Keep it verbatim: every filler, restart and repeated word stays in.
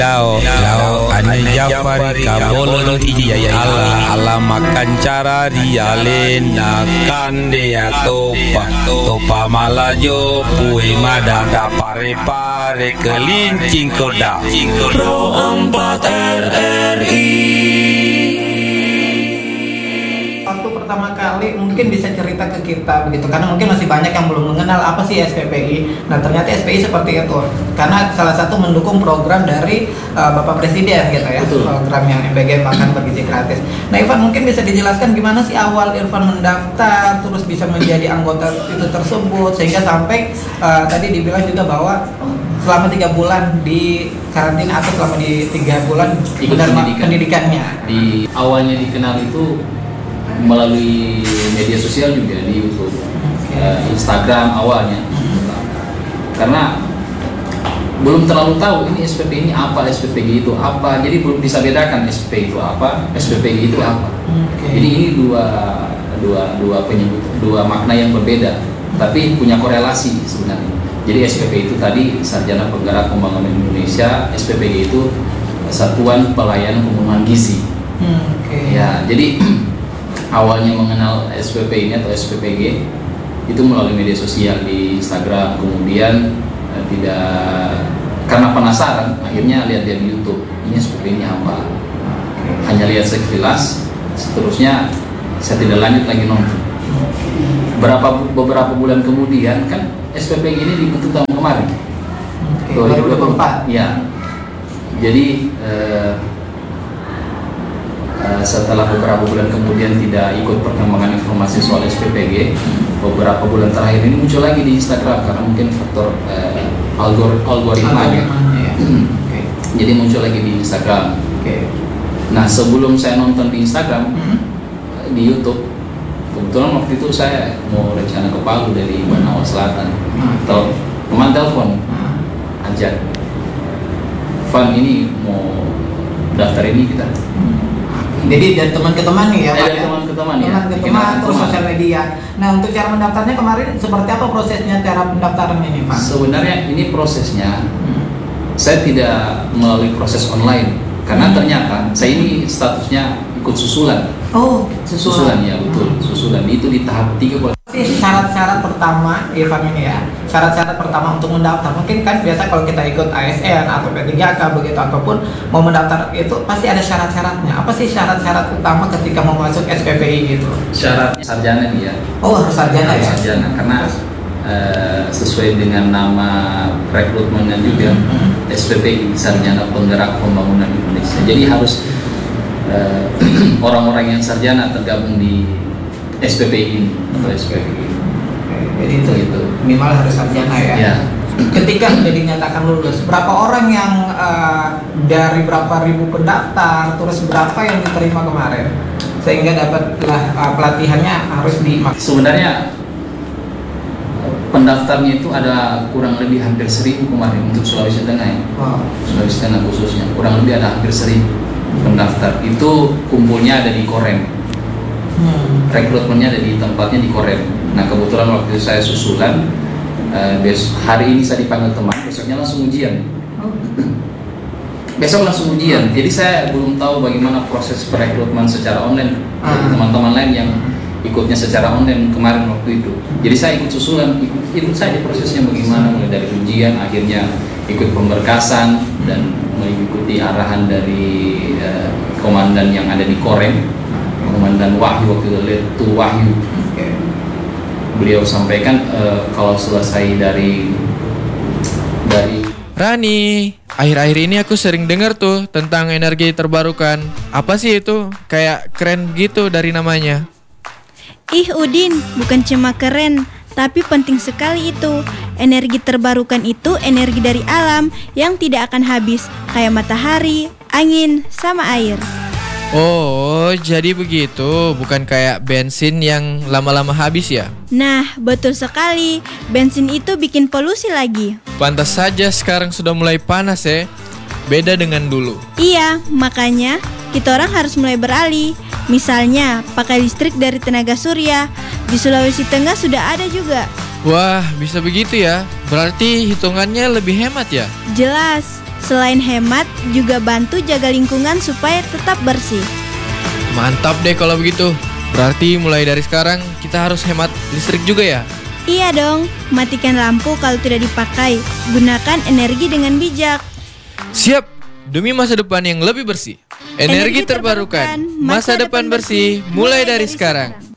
Lao Lao ane Jafari kabolon iya ala ala makan cara rialen kande topa topa malajo pui madada pare pare kelincing koda Pro empat R R I. Waktu pertama kali mungkin bisa cerita ke kita begitu, karena mungkin masih banyak yang belum mengenal apa sih S P P I. Nah ternyata S P I seperti itu, karena salah satu mendukung program dari uh, Bapak Presiden gitu ya. Betul. Program yang M P G makan bergizi gratis. Nah Irfan, mungkin bisa dijelaskan gimana sih awal Irfan mendaftar terus bisa menjadi anggota itu tersebut sehingga sampai uh, tadi dibilang juga bahwa selama tiga bulan di karantina atau selama di tiga bulan ikut pendidikan. pendidikannya. Di awalnya dikenal itu melalui media sosial juga di YouTube, okay. uh, Instagram awalnya, karena belum terlalu tahu ini S P P ini apa, S P P G itu apa, jadi belum bisa bedakan S P P itu apa, S P P G itu apa. Okay. Jadi ini dua dua dua penyebut, dua makna yang berbeda, tapi punya korelasi sebenarnya. Jadi S P P itu tadi Sarjana Penggerak Pembangunan Indonesia, S P P G itu Satuan Pelayanan Pemenuhan Gizi. Hmm, okay. Ya, jadi awalnya mengenal S P P ini atau S P P G itu melalui media sosial di Instagram, kemudian eh, tidak karena penasaran akhirnya lihat-lihat di YouTube ini S P P ini apa, hanya lihat sekilas, seterusnya saya tidak lanjut lagi nonton. Berapa beberapa bulan kemudian kan S P P G ini dibentuk tahun kemarin, okay, dua ribu dua puluh empat. Ya, jadi eh, Uh, setelah beberapa bulan kemudian tidak ikut perkembangan informasi soal S P P G, beberapa bulan terakhir ini muncul lagi di Instagram karena mungkin faktor uh, algor algoritmanya. Ya. Okay. Jadi muncul lagi di Instagram. Okay. Nah sebelum saya nonton di Instagram, hmm. uh, di YouTube, kebetulan waktu itu saya mau rencana ke Palu dari Banawa Selatan. Hmm. Tel teman telepon, hmm. ajak, Van ini mau daftar ini kita. Hmm. Jadi dari teman ke teman nih ya, Pak? Dari teman ke teman ya. Teman ke teman, terus sosial media. Nah untuk cara mendaftarnya kemarin seperti apa prosesnya cara pendaftaran ini, Pak? Sebenarnya ini prosesnya, hmm. saya tidak melalui proses online karena hmm. ternyata saya ini statusnya ikut susulan. Oh, susulan, susulan ya betul, hmm. susulan itu di tahap tiga. Syarat-syarat pertama, Irfan ini ya, syarat-syarat pertama untuk mendaftar, mungkin kan biasa kalau kita ikut A S N atau P tiga K begitu, ataupun mau mendaftar itu pasti ada syarat-syaratnya. Apa sih syarat-syarat utama ketika mau masuk S P P I gitu? Syaratnya sarjana dia. Oh harus sarjana ya? Sarjana, karena uh, sesuai dengan nama rekrutmennya juga, hmm. S P P I Sarjana Penggerak Pembangunan Indonesia. Jadi harus uh, orang-orang yang sarjana tergabung di S P P I ini atau S P P I. Jadi itu itu minimal harus sarjana ya. Ya. Ketika sudah dinyatakan lulus, berapa orang yang uh, dari berapa ribu pendaftar, terus berapa yang diterima kemarin, sehingga dapatlah uh, pelatihannya harus di. Sebenarnya pendaftarnya itu ada kurang lebih hampir seribu kemarin untuk Sulawesi Tengah ya. Wow. Sulawesi Tengah khususnya kurang lebih ada hampir seribu pendaftar. Itu kumpulnya ada di Korem. Hmm. Rekrutmennya ada di tempatnya di Korem. Nah kebetulan waktu itu saya susulan, uh, bes hari ini saya dipanggil teman, besoknya langsung ujian. Oh. Besok langsung ujian. Jadi saya belum tahu bagaimana proses perekrutmen secara online. Hmm. Teman-teman lain yang ikutnya secara online kemarin waktu itu. Jadi saya ikut susulan, ikut, ikut saja prosesnya bagaimana, mulai dari ujian, akhirnya ikut pemberkasan dan mengikuti arahan dari uh, komandan yang ada di Korem. Komandan Wahyu waktu itu, Letu Wahyu. Okay. Beliau sampaikan uh, kalau selesai dari dari Rani, akhir-akhir ini aku sering dengar tuh tentang energi terbarukan. Apa sih itu? Kayak keren gitu dari namanya. Ih Udin, bukan cuma keren, tapi penting sekali itu. Energi terbarukan itu energi dari alam yang tidak akan habis, kayak matahari, angin, sama air. Oh, jadi begitu, bukan kayak bensin yang lama-lama habis ya? Nah, betul sekali. Bensin itu bikin polusi lagi. Pantas saja sekarang sudah mulai panas ya. Beda dengan dulu. Iya, makanya kita orang harus mulai beralih. Misalnya, pakai listrik dari tenaga surya. Di Sulawesi Tengah sudah ada juga. Wah, bisa begitu ya? Berarti hitungannya lebih hemat ya? Jelas. Selain hemat, juga bantu jaga lingkungan supaya tetap bersih. Mantap deh kalau begitu. Berarti mulai dari sekarang kita harus hemat listrik juga ya? Iya dong, matikan lampu kalau tidak dipakai. Gunakan energi dengan bijak. Siap, demi masa depan yang lebih bersih. Energi terbarukan, masa depan bersih mulai dari sekarang.